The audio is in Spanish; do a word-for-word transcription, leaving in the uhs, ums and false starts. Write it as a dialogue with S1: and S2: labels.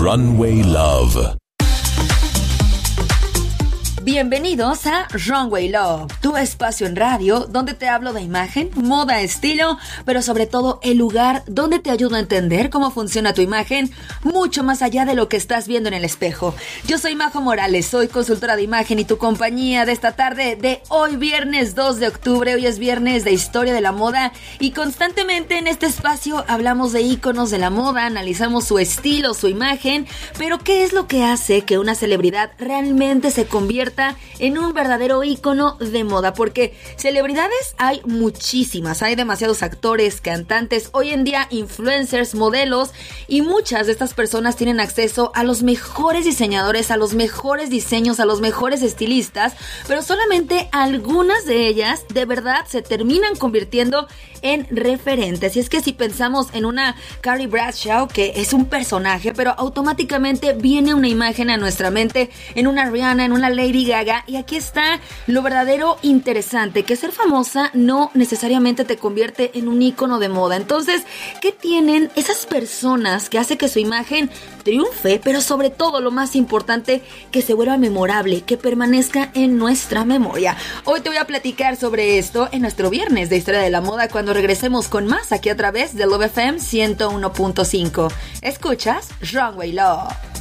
S1: Runway Love.
S2: Bienvenidos a Runway Love, tu espacio en radio donde te hablo de imagen, moda, estilo, pero sobre todo el lugar donde te ayudo a entender cómo funciona tu imagen, mucho más allá de lo que estás viendo en el espejo. Yo soy Majo Morales, soy consultora de imagen y tu compañía de esta tarde de hoy viernes dos de octubre. Hoy es viernes de historia de la moda y constantemente en este espacio hablamos de íconos de la moda, analizamos su estilo, su imagen, pero ¿qué es lo que hace que una celebridad realmente se convierta en un verdadero ícono de moda? Porque celebridades hay muchísimas, hay demasiados actores, cantantes, hoy en día influencers, modelos, y muchas de estas personas tienen acceso a los mejores diseñadores, a los mejores diseños, a los mejores estilistas, pero solamente algunas de ellas de verdad se terminan convirtiendo en referentes. Y es que si pensamos en una Carrie Bradshaw, que es un personaje, pero automáticamente viene una imagen a nuestra mente, en una Rihanna, en una Lady Gaga, y aquí está lo verdadero interesante, que ser famosa no necesariamente te convierte en un ícono de moda. Entonces, ¿qué tienen esas personas que hace que su imagen triunfe, pero sobre todo, lo más importante, que se vuelva memorable, que permanezca en nuestra memoria? Hoy te voy a platicar sobre esto en nuestro viernes de Historia de la Moda, cuando regresemos con más aquí a través de Love F M ciento uno punto cinco. Escuchas Runway Love.